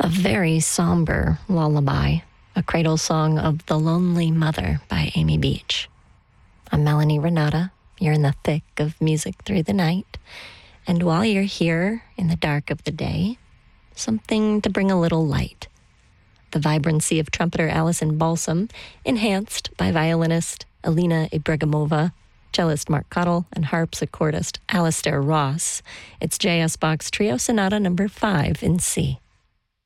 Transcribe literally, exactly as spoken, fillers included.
A very somber lullaby, a cradle song of The Lonely Mother by Amy Beach. I'm Melanie Renata. You're in the thick of music through the night. And while you're here in the dark of the day, something to bring a little light. The vibrancy of trumpeter Alison Balsam, enhanced by violinist Alina Ibragimova, cellist Mark Cottle, and harpsichordist Alistair Ross. It's J S. Bach's Trio Sonata number five in C.